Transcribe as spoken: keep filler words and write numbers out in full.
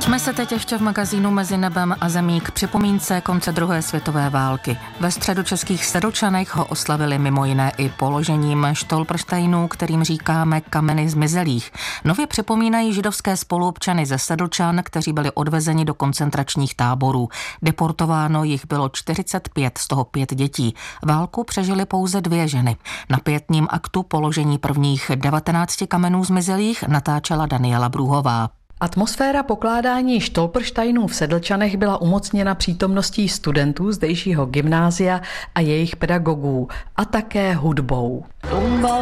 Jsme se teď ještě v magazínu Mezi nebem a zemí k připomínce konce druhé světové války. Ve středočeských Sedlčanech ho oslavili mimo jiné i položením štolprštejnů, kterým říkáme kameny zmizelých. Nově připomínají židovské spoluobčany ze Sedlčan, kteří byli odvezeni do koncentračních táborů. Deportováno jich bylo čtyřicet pět, z toho pět dětí. Válku přežily pouze dvě ženy. Na pietním aktu položení prvních devatenácti kamenů zmizelých natáčela Daniela Brůhová. Atmosféra pokládání štolprštejnů v Sedlčanech byla umocněna přítomností studentů zdejšího gymnázia a jejich pedagogů a také hudbou.